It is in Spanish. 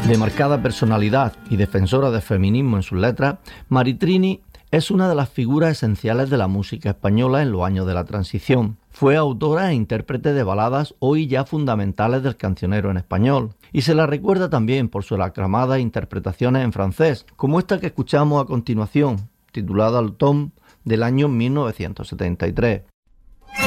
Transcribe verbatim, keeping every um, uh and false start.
De marcada personalidad y defensora del feminismo en sus letras, Maritrini es una de las figuras esenciales de la música española en los años de la transición. Fue autora e intérprete de baladas hoy ya fundamentales del cancionero en español, y se la recuerda también por sus aclamadas interpretaciones en francés, como esta que escuchamos a continuación, titulada L'Automne, del año mil novecientos setenta y tres.